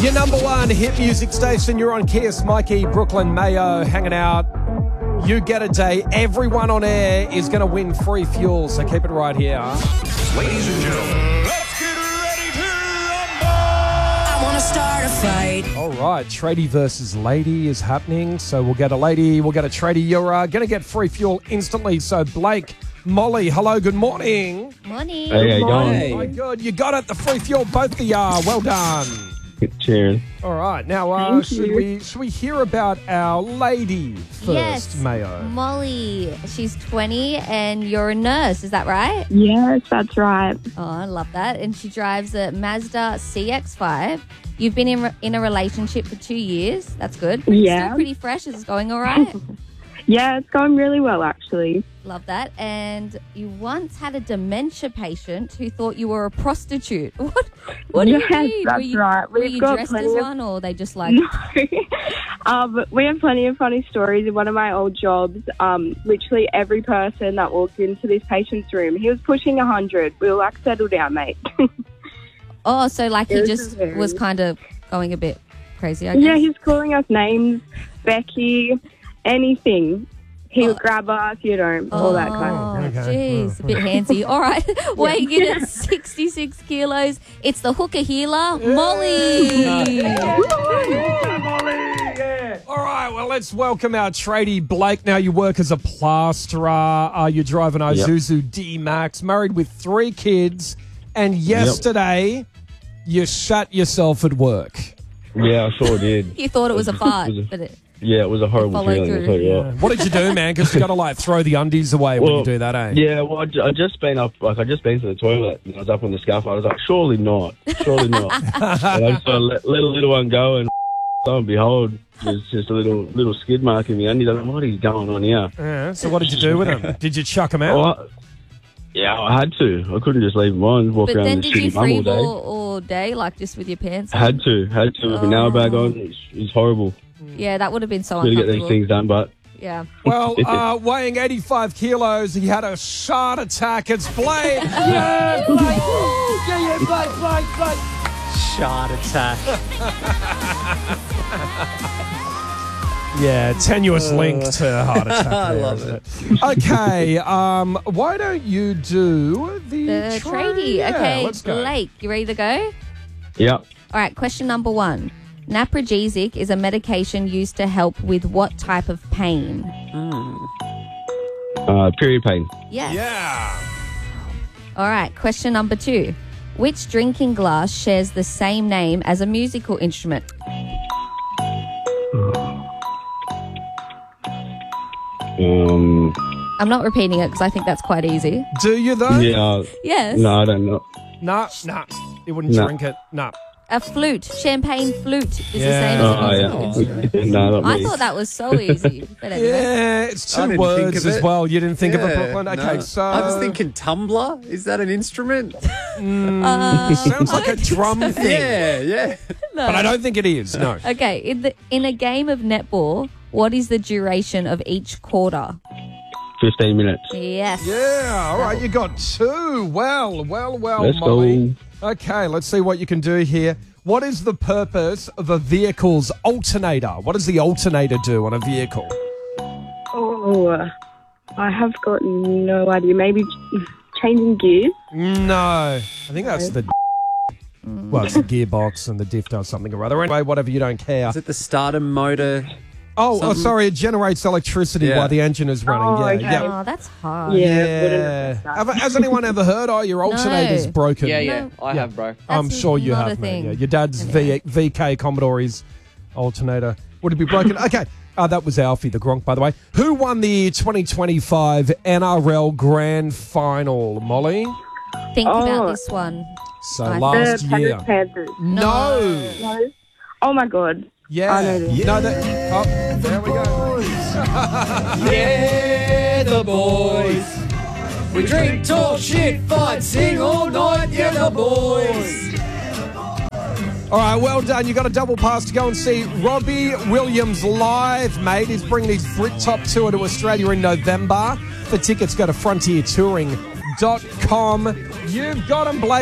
Your number one hit music station. You're on Kiss. Mikey, Brooklyn, Mayo, hanging out. You get a day. Everyone on air is going to win free fuel, so keep it right here. Ladies and gentlemen, let's get ready to rumble! I want to start a fight. All right, tradie versus lady is happening. So we'll get a lady, we'll get a tradie. You're going to get free fuel instantly. So Blake, Molly, hello, good morning. Morning. Hey, how you Oh, going? my God, you got it. The free fuel, both of you are. Well done. Cheers. All right, now should you. we hear about our lady first, Yes, Mayo? Molly. She's 20 and you're a nurse, is that right? Yes, that's right. Oh, I love that. And she drives a Mazda CX-5. You've been in a relationship for 2 years. That's good. Yeah. Still pretty fresh. Is it going all right? Yeah, it's going really well, actually. Love that. And you once had a dementia patient who thought you were a prostitute. What do you Yes, mean? that's were you, right. Were We've you got dressed plenty as of- one, or they just like... But we have plenty of funny stories. In one of my old jobs, literally every person that walked into this patient's room, he was pushing 100. We were like, settle down, mate. Oh, so like he It was just very- was kind of going a bit crazy, I guess? Yeah, he's calling us names, Becky, anything. He would grab us, all that kind of stuff. Oh, jeez, a bit handsy. All right, weighing in at 66 kilos, it's the hooker healer, Molly. All right, well, let's welcome our tradie, Blake. Now, you work as a plasterer. You drive an Isuzu D-Max, married with 3 kids, and yesterday you shut yourself at work. Yeah, I sure did. You thought it was a fart, but Yeah, it was a horrible Follow feeling. through. So, yeah. What did you do, man? Because you got to, throw the undies away when you do that, eh? Yeah, well, I just been up, I just been to the toilet, and I was up on the scaffold. I was like, surely not. And I just let a little one go, and lo and behold, there's just a little skid mark in the undies. I'm like, what is going on here? Yeah, so what did you do with them? Did you chuck them out? Well, yeah, I had to. I couldn't just leave them on, walk but around then and did you shitty mum all day. freeball all day, like just with your pants on? Had to with my nail bag on. It's horrible. Yeah, that would have been so Got to get uncomfortable. these things done, but Yeah. Well, weighing 85 kilos, he had a heart attack. It's Blake. Yeah, Blake. Yeah, Blake. Shot attack. Yeah, tenuous link to heart attack. I there, love isn't it? Okay, why don't you do the Tradie. Yeah, Okay, let's go. Blake, you ready to go? yeah. All right, question number 1. Naprogesic is a medication used to help with what type of pain? Period pain. Yes. Yeah. All right, question number 2. Which drinking glass shares the same name as a musical instrument? I'm not repeating it because I think that's quite easy. Do you, though? Yeah. Yes. No, I don't know. Nah. You wouldn't No. drink it. Nah. A flute, champagne flute is Yeah. the same as a Oh, musical yeah. instrument. No, not I me. thought that was so easy. But anyway. Yeah, it's I 2 didn't think words of as it. well. You didn't think of it, Yeah, Brooklyn? Okay, no. so... I was thinking tumbler. Is that an instrument? Sounds like a drum thing. Yeah. But I don't think it is, no. Okay, in a game of netball, what is the duration of each quarter? 15 minutes. Yes. Yeah, all right, you got 2. Well, Let's Molly. go. Okay, let's see what you can do here. What is the purpose of a vehicle's alternator? What does the alternator do on a vehicle? Oh, I have got no idea. Maybe changing gears? No, I think that's the... Well, it's the gearbox and the diff does something or other. Anyway, whatever, you don't care. Is it the starter motor? Oh, sorry, it generates electricity Yeah. while the engine is running. Oh, Yeah, okay. yeah. Oh, that's hard. Yeah. wouldn't have guessed that. Has anyone ever heard, your alternator's broken? No. I have, bro. I'm That's sure you not have, a mate. thing. Yeah. Your dad's Anyway. VK Commodore's alternator. Would it be broken? Okay. That was Alfie, the Gronk, by the way. Who won the 2025 NRL Grand Final, Molly? Think about Oh. this one. So I- last The year. Penrith Panthers. No. No. Oh, my God. Yeah. I know this. No, there we go. Yeah, the boys. We drink, talk, shit, fight, sing all night. Yeah, the boys. All right, well done. You got a double pass to go and see Robbie Williams live, mate. He's bringing his Britpop tour to Australia in November. For tickets, go to frontiertouring.com. You've got them, Blake.